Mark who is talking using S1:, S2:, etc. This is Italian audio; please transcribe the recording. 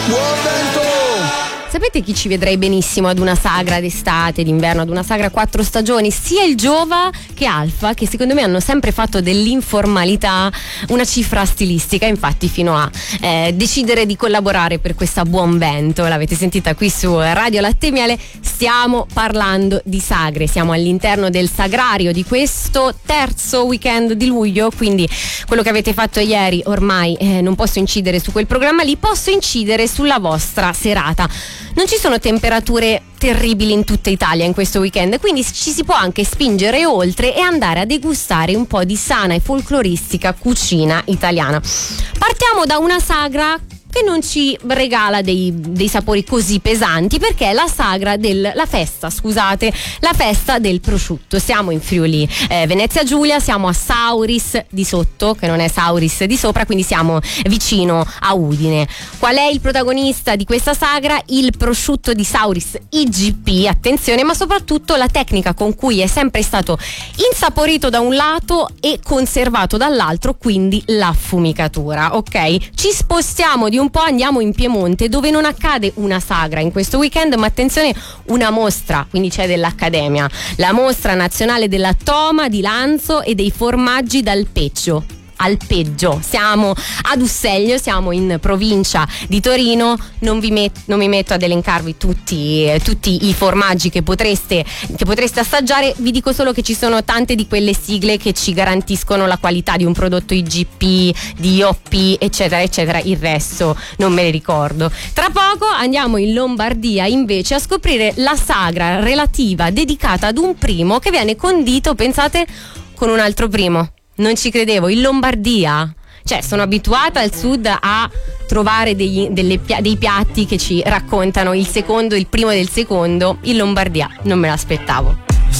S1: Buon vento!
S2: Sapete chi ci vedrei benissimo ad una sagra d'estate, d'inverno, ad una sagra 4 stagioni? Sia il Giova che Alfa, che secondo me hanno sempre fatto dell'informalità una cifra stilistica, infatti fino a decidere di collaborare per questa Buon Vento. L'avete sentita qui su Radio Latte e Miele, stiamo parlando di sagre, siamo all'interno del sagrario di questo terzo weekend di luglio, quindi quello che avete fatto ieri ormai non posso incidere su quel programma lì, posso incidere sulla vostra serata. Non ci sono temperature terribili in tutta Italia in questo weekend, quindi ci si può anche spingere oltre e andare a degustare un po' di sana e folcloristica cucina italiana. Partiamo da una sagra che non ci regala dei sapori così pesanti, perché è la festa del prosciutto. Siamo in Friuli Venezia Giulia, siamo a Sauris di sotto, che non è Sauris di sopra, quindi siamo vicino a Udine. Qual è il protagonista di questa sagra? Il prosciutto di Sauris IGP, attenzione, ma soprattutto la tecnica con cui è sempre stato insaporito da un lato e conservato dall'altro, quindi l'affumicatura. Ok, ci spostiamo di un po', andiamo in Piemonte, dove non accade una sagra in questo weekend, ma attenzione, una mostra, quindi c'è dell'Accademia, la mostra nazionale della toma di Lanzo e dei formaggi d'alpeggio. Alpeggio, siamo ad Usseglio, siamo in provincia di Torino. Non mi metto ad elencarvi tutti i formaggi che potreste assaggiare, vi dico solo che ci sono tante di quelle sigle che ci garantiscono la qualità di un prodotto IGP, DOP, eccetera eccetera, il resto non me le ricordo. Tra poco andiamo in Lombardia invece a scoprire la sagra relativa, dedicata ad un primo che viene condito, pensate, con un altro primo. Non ci credevo, in Lombardia. Cioè, sono abituata al sud a trovare dei piatti che ci raccontano il primo del secondo. In Lombardia non me l'aspettavo.